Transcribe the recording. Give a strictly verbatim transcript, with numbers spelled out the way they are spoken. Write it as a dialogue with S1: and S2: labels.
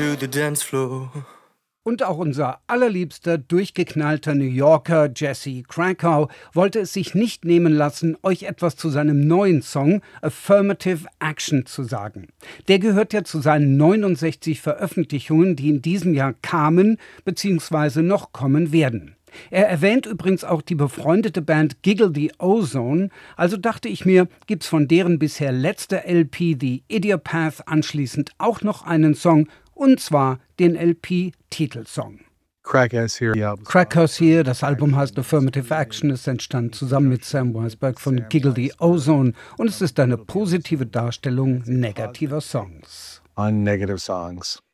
S1: to the dance floor.
S2: Und auch unser allerliebster, durchgeknallter New Yorker Jesse Krakow wollte es sich nicht nehmen lassen, euch etwas zu seinem neuen Song Affirmative Action zu sagen. Der gehört ja zu seinen neunundsechzig Veröffentlichungen, die in diesem Jahr kamen bzw. noch kommen werden. Er erwähnt übrigens auch die befreundete Band Giggle the Ozone, also dachte ich mir, gibt's von deren bisher letzter L P The Idiopath anschließend auch noch einen Song, und zwar den L P-Titelsong.
S3: Crackhouse Here.
S2: Crackhouse Here, das Album heißt Affirmative Action, ist entstanden zusammen mit Sam Weisberg von Giggle the Ozone und es ist eine positive Darstellung negativer Songs.
S3: On negative songs.